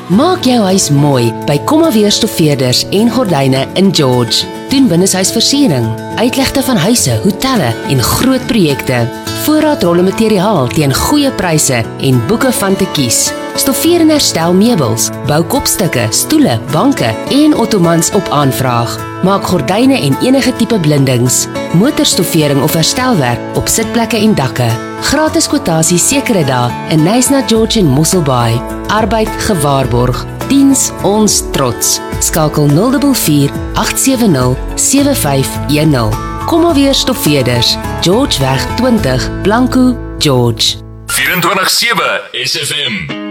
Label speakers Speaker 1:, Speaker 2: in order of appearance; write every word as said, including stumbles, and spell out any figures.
Speaker 1: Maak jou huis mooi by Kommerweer Stoffeerders en Gordyne in George. Doen binneshuisversiering, uitlegte van huise, hotelle en groot projekte. Voorraadrolle materiaal teen goeie pryse en boeke van te kies. Stoffeer en herstel meubels, bou kopstukke, stoele, banke en ottomans op aanvraag. Maak gordyne en enige tipe blindings, motorstoffering of herstelwerk op sitplekke en dakke. Gratis kwotasie sekere dae in Knysna George en Mosselbaai. Arbeid gewaarborg. Diens ons trots. Skakel nul vier vier agt sewe nul sewe vyf een nul. Kommerweer Stoffeerders, Georgeweg twintig, Blanco, George.
Speaker 2: vyf twee sewe S F M.